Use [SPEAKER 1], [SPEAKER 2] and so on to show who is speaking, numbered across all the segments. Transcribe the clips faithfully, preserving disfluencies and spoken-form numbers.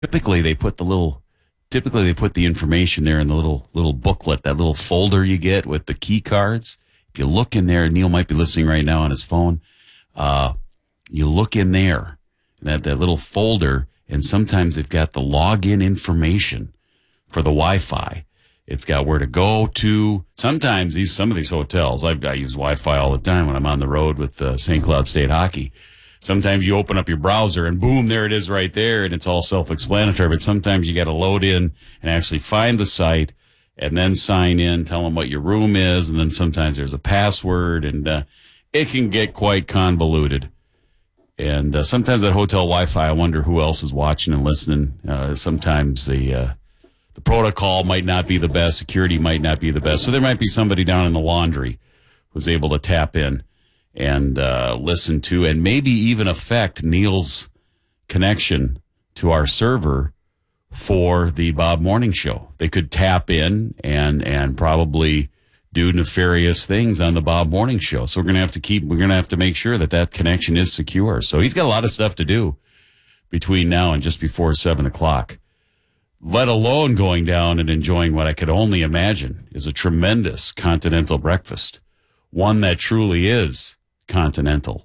[SPEAKER 1] Typically, they put the little. Typically, they put the information there in the little little booklet, that little folder you get with the key cards. If you look in there, Neil might be listening right now on his phone. Uh, you look in there, that that little folder, and sometimes they've got the login information for the Wi-Fi. It's got where to go to. Sometimes these some of these hotels, I've, I use Wi-Fi all the time when I'm on the road with uh, Saint Cloud State Hockey. Sometimes you open up your browser and boom, there it is right there, and it's all self-explanatory. But sometimes you got to load in and actually find the site and then sign in, tell them what your room is, and then sometimes there's a password, and uh, it can get quite convoluted. And uh, sometimes that hotel Wi-Fi, I wonder who else is watching and listening. Uh, sometimes the uh, the protocol might not be the best, security might not be the best, so there might be somebody down in the laundry who's able to tap in and uh, listen to, and maybe even affect Neil's connection to our server for the Bob Morning Show. They could tap in and and probably do nefarious things on the Bob Morning Show. So we're gonna have to keep. We're gonna have to make sure that that connection is secure. So he's got a lot of stuff to do between now and just before seven o'clock. Let alone going down and enjoying what I could only imagine is a tremendous continental breakfast, one that truly is continental.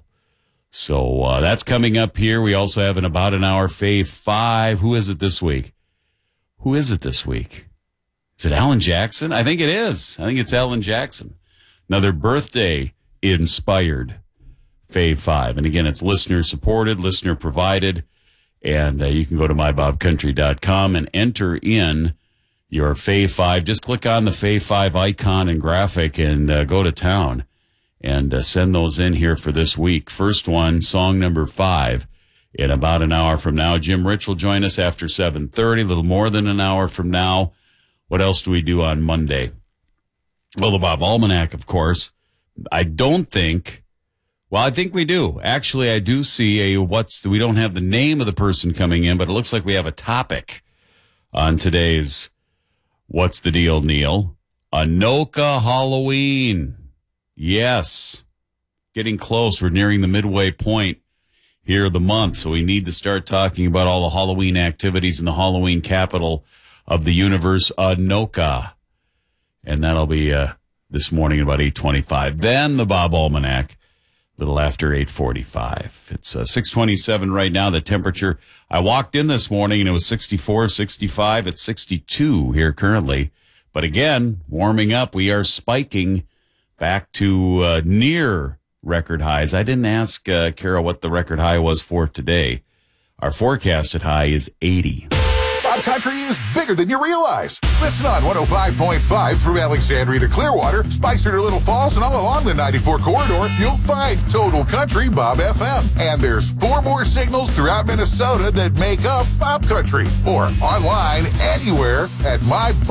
[SPEAKER 1] So uh, that's coming up here. We also have in about an hour Fave Five. Who is it this week? Who is it this week? Is it Alan Jackson? I think it is. I think it's Alan Jackson. Another birthday inspired Fave Five. And again, it's listener supported, listener provided. And uh, you can go to my bob country dot com and enter in your Fave Five. Just click on the Fave Five icon and graphic and uh, go to town. And uh, send those in here for this week. First one, song number five, in about an hour from now. Jim Rich will join us after seven thirty, a little more than an hour from now. What else do we do on Monday? Well, the Bob Almanac, of course. I don't think, well, I think we do. Actually, I do see a what's, we don't have the name of the person coming in, but it looks like we have a topic on today's What's the Deal, Neil? Anoka Halloween. Yes, getting close. We're nearing the midway point here of the month, so we need to start talking about all the Halloween activities in the Halloween capital of the universe, Anoka. And that'll be uh, this morning at about eight twenty-five. Then the Bob Almanac, a little after eight forty-five. It's uh, six twenty-seven right now, the temperature. I walked in this morning, and it was sixty-four, sixty-five. It's sixty-two here currently. But again, warming up, we are spiking back to uh, near record highs. I didn't ask uh, Carol what the record high was for today. Our forecasted high is eighty.
[SPEAKER 2] Bob Country is bigger than you realize. Listen on one oh five point five from Alexandria to Clearwater, Spicer to Little Falls, and all along the ninety-four corridor, you'll find Total Country Bob F M. And there's four more signals throughout Minnesota that make up Bob Country. Or online anywhere at my